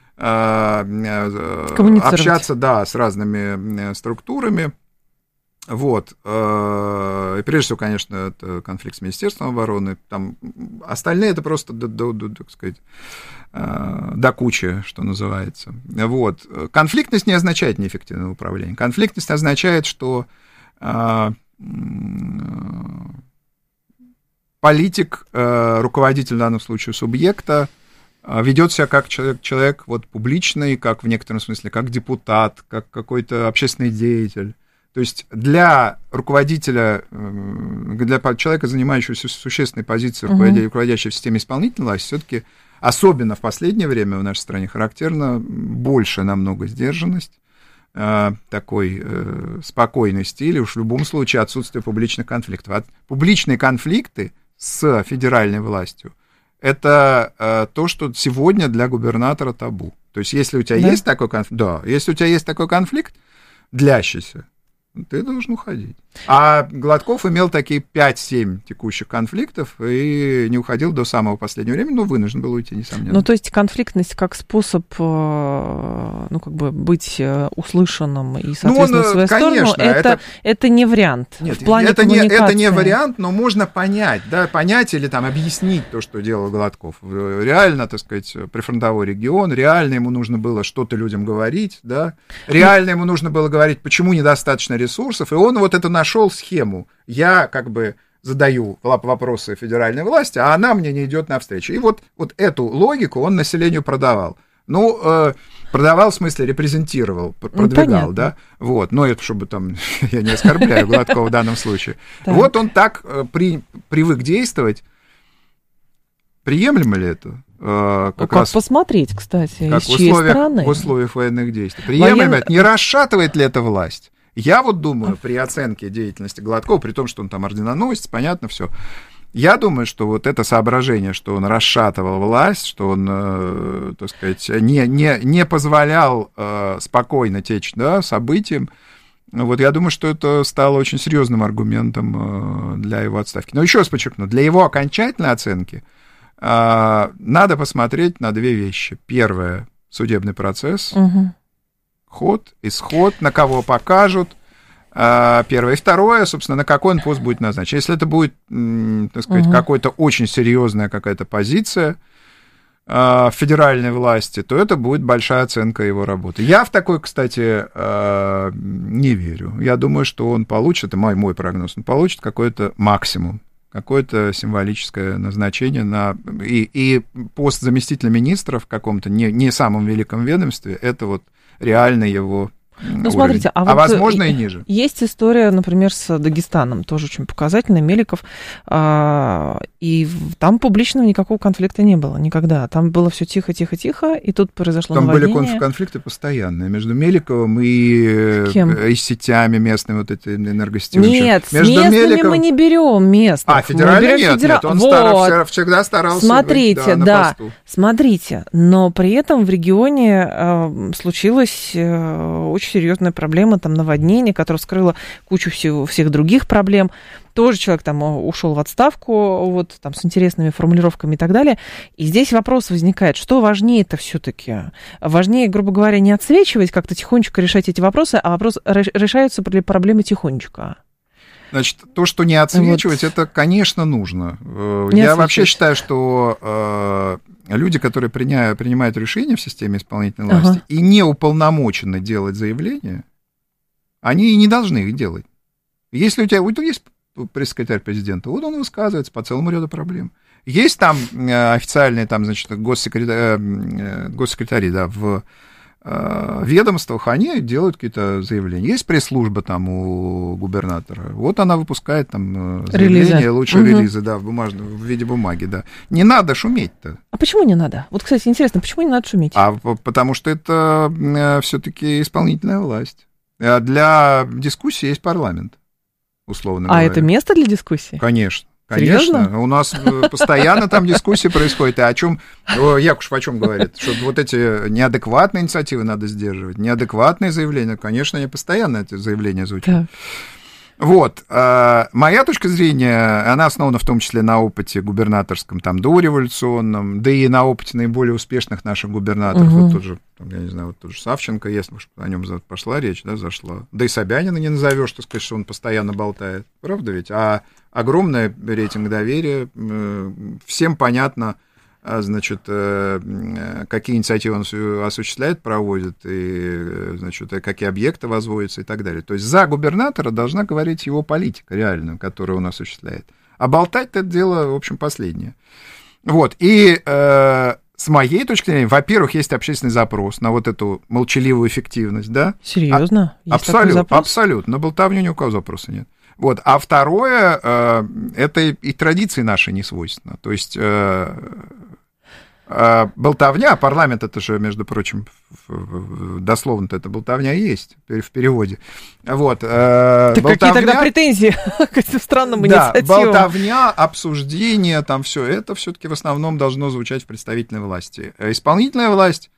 общаться, да, с разными структурами. Вот. И прежде всего, конечно, это конфликт с Министерством обороны. Там остальные это просто, так сказать, до кучи, что называется. Вот. Конфликтность не означает неэффективное управление. Конфликтность означает, что политик, руководитель в данном случае субъекта, ведет себя как человек вот, публичный, как в некотором смысле, как депутат, как какой-то общественный деятель. То есть для руководителя, для человека, занимающегося существенной позицией, руководящего в системе исполнительной власти, все-таки, особенно в последнее время в нашей стране, характерна больше намного сдержанность, такой спокойный стиль, уж в любом случае отсутствие публичных конфликтов. Публичные конфликты с федеральной властью — это то, что сегодня для губернатора табу. То есть если у тебя есть такой конфликт, если у тебя есть такой конфликт, длящийся, ты должен уходить. А Гладков имел такие 5-7 текущих конфликтов и не уходил до самого последнего времени, но вынужден был уйти, несомненно. Ну, то есть конфликтность как способ, ну, как бы быть услышанным и, соответственно, в свою сторону, это не вариант. Нет, в плане это не вариант, но можно понять, да, понять или там объяснить то, что делал Гладков. Реально, так сказать, прифронтовой регион, реально ему нужно было что-то людям говорить, да, реально ему нужно было говорить, почему недостаточно ресурсов, и он вот это нашел схему. Я как бы задаю вопросы федеральной власти, а она мне не идет навстречу. И вот эту логику он населению продавал. Ну, продавал, в смысле, репрезентировал, продвигал, да? Вот, но это чтобы там, я не оскорбляю Гладкова в данном случае. Вот он так привык действовать. Приемлемо ли это? Как посмотреть, кстати, из чьей стороны? В условиях военных действий. Приемлемо это? Не расшатывает ли это власть? Я вот думаю, при оценке деятельности Гладкова, при том, что он там орденоносец, понятно все, я думаю, что вот это соображение, что он расшатывал власть, что он, так сказать, не позволял спокойно течь, да, событиям, вот я думаю, что это стало очень серьезным аргументом для его отставки. Но еще раз подчеркну, для его окончательной оценки надо посмотреть на две вещи. Первое — судебный процесс, ход, исход, на кого покажут, первое. И второе, собственно, на какой он пост будет назначен. Если это будет, так сказать, какой-то очень серьезная какая-то позиция федеральной власти, то это будет большая оценка его работы. Я в такой, кстати, не верю. Я думаю, что он получит, это мой прогноз, он получит какой-то максимум, какое-то символическое назначение и пост заместителя министра в каком-то не самом великом ведомстве, это реальный его уровень. Смотрите, а вот возможно и ниже. Есть история, например, с Дагестаном, тоже очень показательная, Меликов, и там публичного никакого конфликта не было никогда. Там было все тихо, и тут произошло наводнение. Там были конфликты постоянные между Меликовым и сетями местными, вот эти энергосетевые. Нет, между с местными мы не берем местных. Федеральный нет, он всегда старался Смотрите, быть на посту. Смотрите, но при этом в регионе случилось очень серьезная проблема, там наводнение, которое вскрыло кучу всех других проблем. Тоже человек там ушел в отставку, вот там с интересными формулировками и так далее. И здесь вопрос возникает, что важнее-то все-таки? Важнее, грубо говоря, не отсвечивать, как-то тихонечко решать эти вопросы, а вопрос, решаются ли проблемы тихонечко? Значит, то, что не отсвечивать, это, конечно, нужно. Я вообще считаю, что люди, которые принимают решения в системе исполнительной власти и не уполномочены делать заявления, они и не должны их делать. Если у тебя есть пресс-секретарь президента, вот он высказывается по целому ряду проблем. Есть там официальные там, значит, госсекретари, да, в ведомствах, они делают какие-то заявления. Есть пресс-служба там у губернатора. Вот она выпускает там заявления, лучше релизы, да, в виде бумаги, да. Не надо шуметь-то. А почему не надо? Вот, кстати, интересно, почему не надо шуметь? Потому что это все-таки исполнительная власть. Для дискуссии есть парламент, условно говоря. А это место для дискуссии? Конечно. Серьезно? Конечно, у нас постоянно там дискуссии происходят. И о чем Якушев о чем говорит? Что вот эти неадекватные инициативы надо сдерживать, неадекватные заявления, конечно, они постоянно эти заявления звучат. Да. Вот. Моя точка зрения, она основана в том числе на опыте губернаторском, там, дореволюционном, да и на опыте наиболее успешных наших губернаторов. Вот тот же, я не знаю, вот тот же Савченко, если о нем пошла речь, да, зашла. Да и Собянина не назовешь, так сказать, что он постоянно болтает. Правда ведь? А огромный рейтинг доверия, всем понятно, значит, какие инициативы он осуществляет, проводит, и, значит, какие объекты возводятся и так далее. То есть за губернатора должна говорить его политика реальная, которую он осуществляет. А болтать это дело, в общем, последнее. Вот, и с моей точки зрения, во-первых, есть общественный запрос на вот эту молчаливую эффективность, да? Серьезно? Абсолютно. На болтовню ни у кого запроса нет. Вот. А второе, это и традиции наши не свойственно. То есть болтовня, парламент, это же, между прочим, дословно-то это болтовня есть в переводе. Вот. Так какие тогда претензии к этим странным инициативам? Да, болтовня, обсуждение, там все это все-таки в основном должно звучать в представительной власти. Исполнительная власть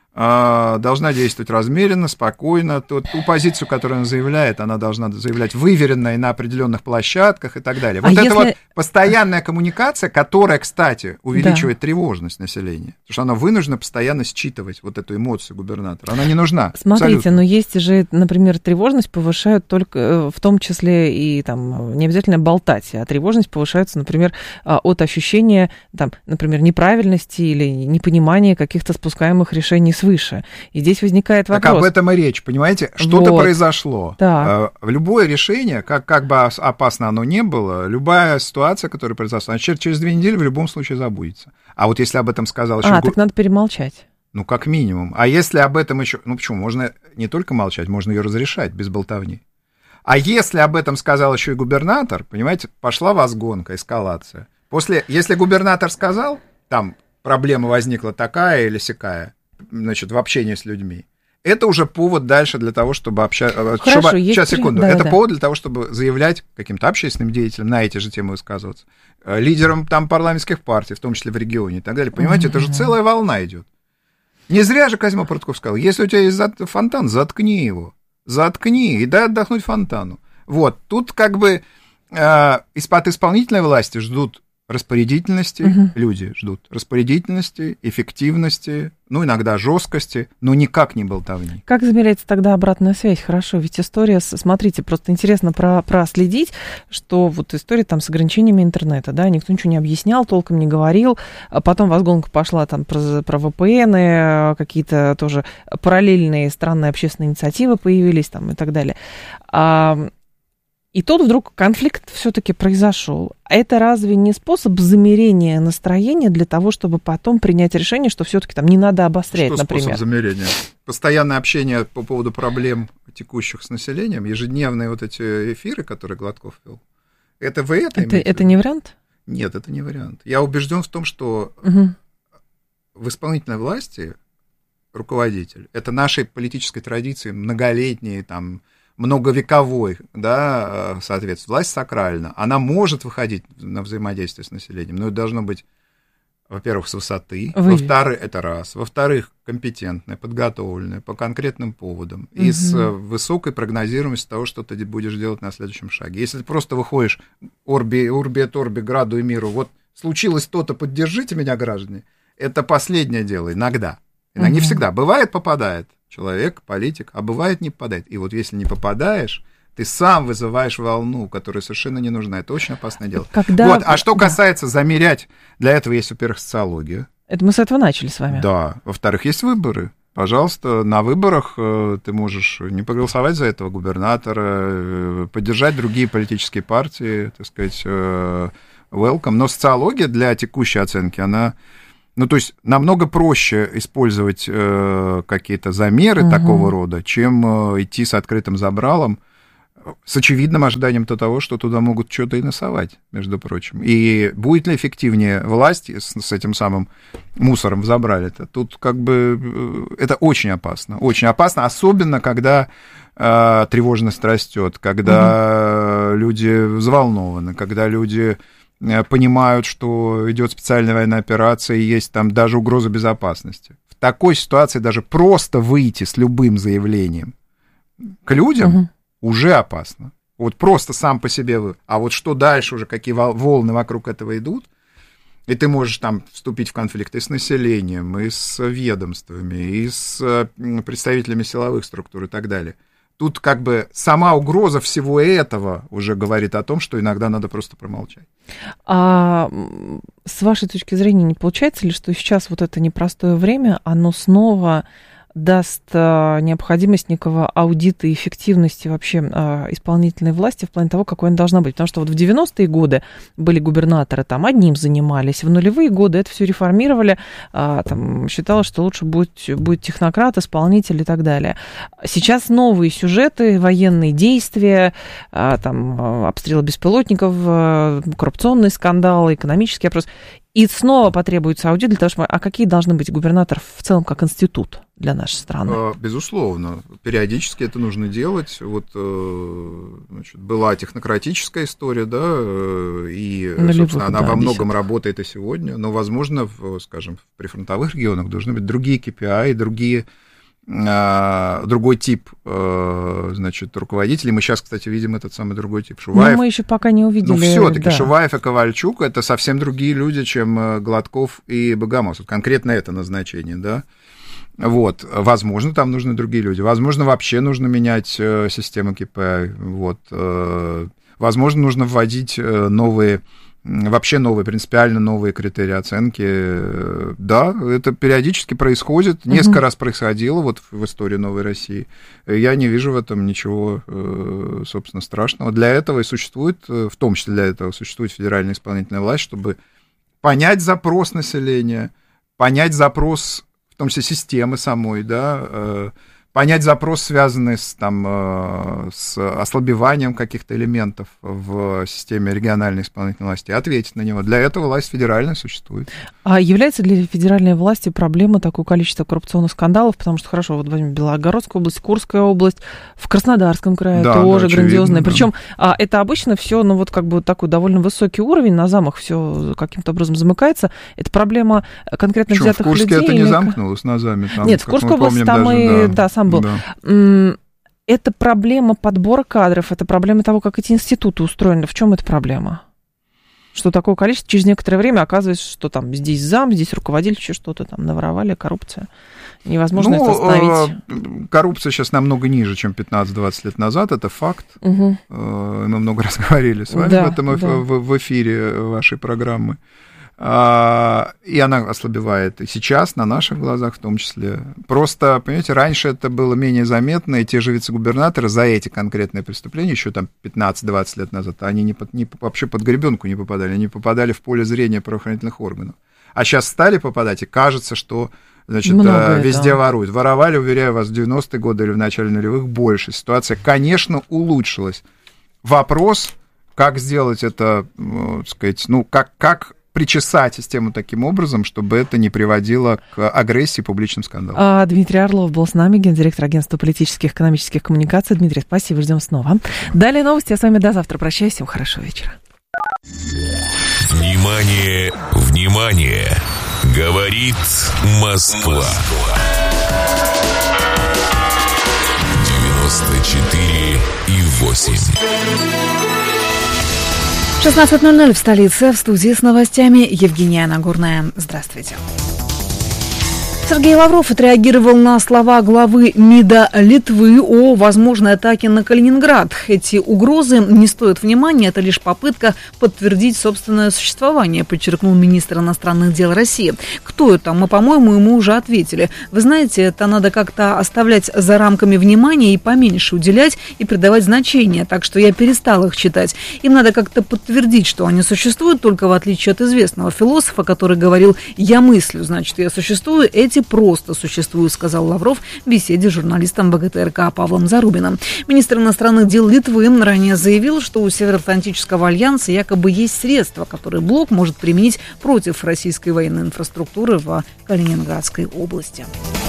должна действовать размеренно, спокойно. Ту позицию, которую она заявляет, она должна заявлять выверенно и на определенных площадках и так далее. Вот это вот постоянная коммуникация, которая, кстати, увеличивает тревожность населения. Потому что она вынуждена постоянно считывать вот эту эмоцию губернатора. Она не нужна. Смотрите, абсолютно. Но есть же, например, тревожность повышают только, в том числе и там не обязательно болтать, а тревожность повышается, например, от ощущения, там, например, неправильности или непонимания каких-то спускаемых решений свыше. И здесь возникает вопрос. Так об этом и речь, понимаете? Что-то произошло. Да. Любое решение, как бы опасно оно ни было, любая ситуация, которая произошла, она через 2 недели в любом случае забудется. А вот если об этом сказал еще... так надо перемолчать. Ну, как минимум. А если об этом еще... Ну, почему? Можно не только молчать, можно ее разрешать без болтовни. А если об этом сказал еще и губернатор, понимаете, пошла возгонка, эскалация. Если губернатор сказал, там проблема возникла такая или сякая, значит, в общении с людьми, это уже повод дальше для того, чтобы общаться. Сейчас, секунду. Это повод для того, чтобы заявлять каким-то общественным деятелям, на эти же темы высказываться, лидерам там парламентских партий, в том числе в регионе и так далее. Понимаете, это же целая волна идет. Не зря же Козьма Прутков сказал, если у тебя есть фонтан, заткни его. Заткни и дай отдохнуть фонтану. Вот, тут как бы из-под исполнительной власти ждут распорядительности, люди ждут распорядительности, эффективности, ну, иногда жесткости, но никак не болтовни. Как замеряется тогда обратная связь? Хорошо, ведь история, смотрите, просто интересно проследить, что вот история там с ограничениями интернета, да, никто ничего не объяснял, толком не говорил, а потом возгонка пошла там про VPN, какие-то тоже параллельные странные общественные инициативы появились там и так далее. И тут вдруг конфликт все-таки произошел. А это разве не способ замерения настроения для того, чтобы потом принять решение, что все-таки там не надо обострять, что например? Способ замерения? Постоянное общение по поводу проблем текущих с населением, ежедневные вот эти эфиры, которые Гладков вел. Это вы это имеете? Это не вариант? Нет, это не вариант. Я убежден в том, что в исполнительной власти руководитель, это нашей политической традиции многолетней, там, многовековой, да, соответственно, власть сакральна, она может выходить на взаимодействие с населением, но это должно быть, во-первых, с высоты, во-вторых, это раз, во-вторых, компетентное, подготовленное по конкретным поводам и с высокой прогнозируемостью того, что ты будешь делать на следующем шаге. Если ты просто выходишь урби et orbi, граду и миру, вот случилось то-то, поддержите меня, граждане, это последнее дело иногда. Не всегда. Бывает, попадает человек, политик, а бывает, не попадает. И вот если не попадаешь, ты сам вызываешь волну, которая совершенно не нужна. Это очень опасное дело. Вот. А что касается замерять, для этого есть, во-первых, социология. Это мы с этого начали с вами. Да. Во-вторых, есть выборы. Пожалуйста, на выборах ты можешь не проголосовать за этого губернатора, поддержать другие политические партии, так сказать, welcome. Но социология для текущей оценки, она... Ну, то есть намного проще использовать какие-то замеры такого рода, чем идти с открытым забралом, с очевидным ожиданием того, что туда могут что-то и насовать, между прочим. И будет ли эффективнее власть с этим самым мусором в забрале-то? Тут как бы это очень опасно, особенно когда тревожность растет, когда люди взволнованы, когда люди... понимают, что идет специальная военная операция, и есть там даже угроза безопасности. В такой ситуации даже просто выйти с любым заявлением к людям уже опасно. Вот просто сам по себе вы. А вот что дальше уже, какие волны вокруг этого идут, и ты можешь там вступить в конфликты с населением, и с ведомствами, и с представителями силовых структур и так далее. Тут как бы сама угроза всего этого уже говорит о том, что иногда надо просто промолчать. А с вашей точки зрения, не получается ли, что сейчас вот это непростое время, оно снова даст необходимость некого аудита эффективности вообще исполнительной власти в плане того, какой она должна быть? Потому что вот в 90-е годы были губернаторы, там одним занимались, в нулевые годы это все реформировали, там считалось, что лучше будет технократ, исполнитель и так далее. Сейчас новые сюжеты, военные действия, там обстрелы беспилотников, коррупционные скандалы, экономические опросы. И снова потребуется аудит для того, чтобы... А какие должны быть губернаторы в целом как институт для нашей страны? Безусловно. Периодически это нужно делать. Вот, значит, была технократическая история, да, и, собственно, она во многом работает и сегодня. Но, возможно, скажем, в прифронтовых регионах должны быть другие KPI, другой тип, значит, руководителей. Мы сейчас, кстати, видим этот самый другой тип. Шуваев. Но мы еще пока не увидели. Ну, все-таки да. Шуваев и Ковальчук — это совсем другие люди, чем Гладков и Богомолов. Вот конкретно это назначение, да. Вот. Возможно, там нужны другие люди. Возможно, вообще нужно менять систему KPI. Вот. Возможно, нужно вводить новые, принципиально новые критерии оценки. Да, это периодически происходит, несколько раз происходило вот в истории Новой России. Я не вижу в этом ничего, собственно, страшного. Для этого и существует, в том числе для этого существует федеральная исполнительная власть, чтобы понять запрос населения, понять запрос, в том числе системы самой, да, понять запрос, связанный с ослабеванием каких-то элементов в системе региональной исполнительной власти, и ответить на него. Для этого власть федеральная существует. А является для федеральной власти проблема такое количество коррупционных скандалов? Потому что, хорошо, вот возьмем Белгородскую область, Курская область, в Краснодарском крае тоже грандиозная. Да. Причем это обычно все, ну вот как бы такой довольно высокий уровень, на замах все каким-то образом замыкается. Это проблема конкретно взятых людей. В Курске это не замкнулось на заме? Там, нет, в Курской области там и, да, сам был. Да. Это проблема подбора кадров, это проблема того, как эти институты устроены. В чем эта проблема? Что такое количество, через некоторое время оказывается, что там здесь зам, здесь руководитель, еще что-то там наворовали, коррупция. Невозможно это остановить. Коррупция сейчас намного ниже, чем 15-20 лет назад, это факт. Мы много раз говорили с вами об этом в эфире вашей программы. И она ослабевает и сейчас, на наших глазах в том числе. Просто, понимаете, раньше это было менее заметно, и те же вице-губернаторы за эти конкретные преступления, еще там 15-20 лет назад, они вообще под гребенку не попадали, они попадали в поле зрения правоохранительных органов. А сейчас стали попадать, и кажется, что, значит, везде воруют. Воровали, уверяю вас, в 90-е годы или в начале нулевых больше. Ситуация, конечно, улучшилась. Вопрос, как сделать это, так сказать, как причесать систему таким образом, чтобы это не приводило к агрессии и публичным скандалам. Дмитрий Орлов был с нами, гендиректор агентства политических и экономических коммуникаций. Дмитрий, спасибо, ждем снова. Далее новости, я с вами до завтра прощаюсь, всего хорошего вечера. Внимание, внимание! Говорит Москва. 94,8. 16:00 в столице. В студии с новостями Евгения Нагорная. Здравствуйте. Сергей Лавров отреагировал на слова главы МИДа Литвы о возможной атаке на Калининград. Эти угрозы не стоят внимания, это лишь попытка подтвердить собственное существование, подчеркнул министр иностранных дел России. Кто это? Мы, по-моему, ему уже ответили. Вы знаете, это надо как-то оставлять за рамками внимания и поменьше уделять и придавать значение, так что я перестал их читать. Им надо как-то подтвердить, что они существуют, только в отличие от известного философа, который говорил «я мыслю, значит, я существую», эти просто существуют, сказал Лавров в беседе с журналистом ВГТРК Павлом Зарубиным. Министр иностранных дел Литвы ранее заявил, что у Североатлантического альянса якобы есть средства, которые блок может применить против российской военной инфраструктуры в Калининградской области.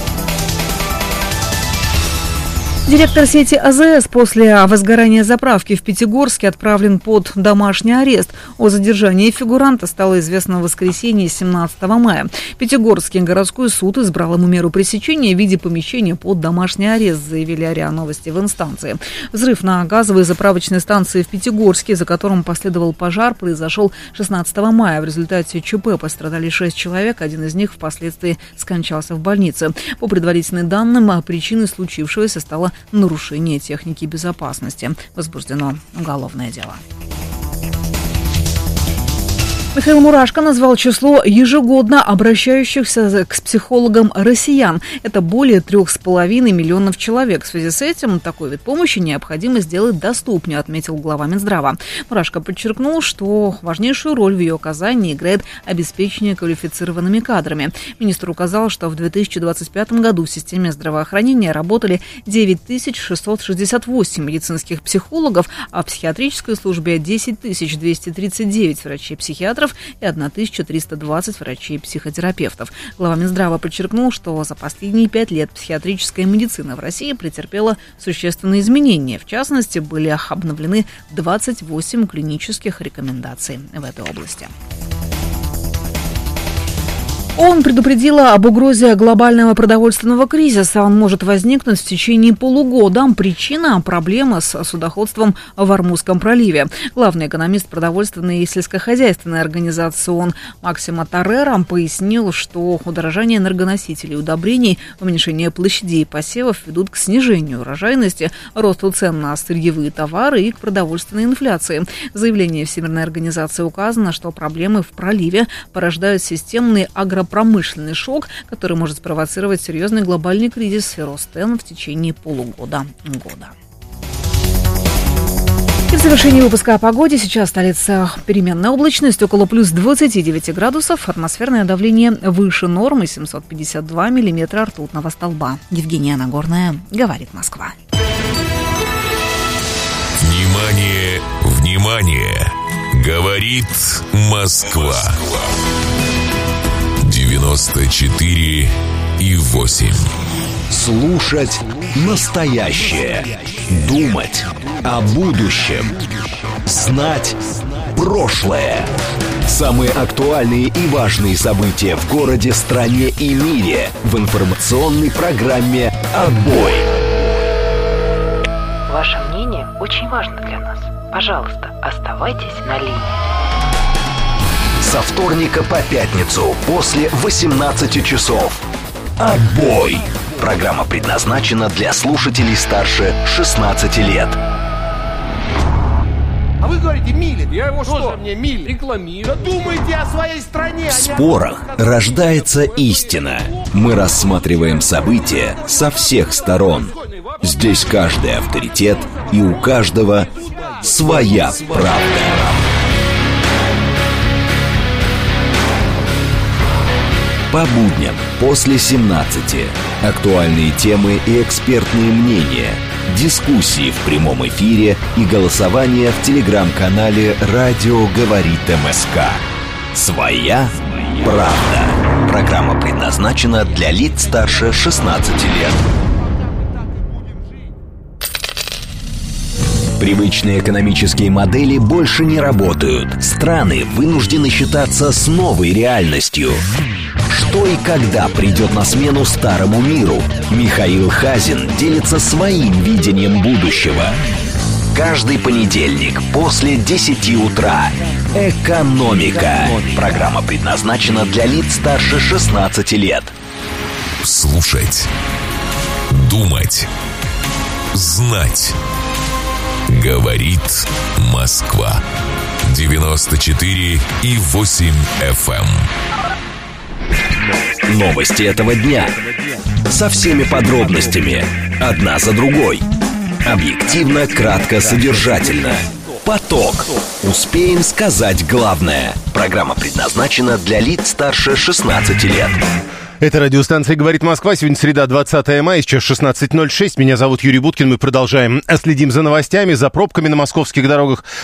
Директор сети АЗС после возгорания заправки в Пятигорске отправлен под домашний арест. О задержании фигуранта стало известно в воскресенье 17 мая. Пятигорский городской суд избрал ему меру пресечения в виде помещения под домашний арест, заявили РИА Новости в инстанции. Взрыв на газовой заправочной станции в Пятигорске, за которым последовал пожар, произошел 16 мая. В результате ЧП пострадали 6 человек, один из них впоследствии скончался в больнице. По предварительным данным, причиной случившегося стало нарушение техники безопасности. Возбуждено уголовное дело. Михаил Мурашко назвал число ежегодно обращающихся к психологам россиян. Это более 3,5 миллионов человек. В связи с этим такой вид помощи необходимо сделать доступнее, отметил глава Минздрава. Мурашко подчеркнул, что важнейшую роль в ее оказании играет обеспечение квалифицированными кадрами. Министр указал, что в 2025 году в системе здравоохранения работали 9668 медицинских психологов, а в психиатрической службе 10239 врачей-психиатров и 1320 врачей-психотерапевтов. Глава Минздрава подчеркнул, что за последние 5 лет психиатрическая медицина в России претерпела существенные изменения. В частности, были обновлены 28 клинических рекомендаций в этой области. ООН предупредила об угрозе глобального продовольственного кризиса. Он может возникнуть в течение полугода. Причина – проблема с судоходством в Ормузском проливе. Главный экономист продовольственной и сельскохозяйственной организации ООН Максимо Торрера пояснил, что удорожание энергоносителей, удобрений, уменьшение площадей посевов ведут к снижению урожайности, росту цен на сырьевые товары и к продовольственной инфляции. В заявлении Всемирной организации указано, что проблемы в проливе порождают системный агропромышленный шок, который может спровоцировать серьезный глобальный кризис и рост цен в течение полугода. И в завершении выпуска о погоде. Сейчас столица переменная облачность, около плюс 29 градусов, атмосферное давление выше нормы, 752 миллиметра ртутного столба. Евгения Нагорная, говорит Москва. Внимание, внимание! Говорит Москва. 94,8. Слушать настоящее. Думать о будущем. Знать прошлое. Самые актуальные и важные события в городе, стране и мире в информационной программе «Отбой». Ваше мнение очень важно для нас. Пожалуйста, оставайтесь на линии. Со вторника по пятницу после 18 часов. «Отбой». Программа предназначена для слушателей старше 16 лет. вы говорите милит. Я его что? Мне милит. Рекламирую. Думайте о своей стране. В спорах рождается истина. Мы рассматриваем события со всех сторон. Здесь каждый авторитет, и у каждого своя правда. По будням после 17. Актуальные темы и экспертные мнения. Дискуссии в прямом эфире и голосование в телеграм-канале «Радио говорит МСК». Своя правда. Программа предназначена для лиц старше 16 лет. Привычные экономические модели больше не работают. Страны вынуждены считаться с новой реальностью. Что и когда придет на смену старому миру? Михаил Хазин делится своим видением будущего. Каждый понедельник после 10 утра. «Экономика». Программа предназначена для лиц старше 16 лет. Слушать. Думать. Знать. Говорит Москва. 94,8 FM. Новости этого дня. Со всеми подробностями. Одна за другой. Объективно, кратко, содержательно. Поток. Успеем сказать главное. Программа предназначена для лиц старше 16 лет. Это радиостанция «Говорит Москва». Сегодня среда, 20 мая, сейчас 16:06. Меня зовут Юрий Буткин. Мы продолжаем. Следим за новостями, за пробками на московских дорогах.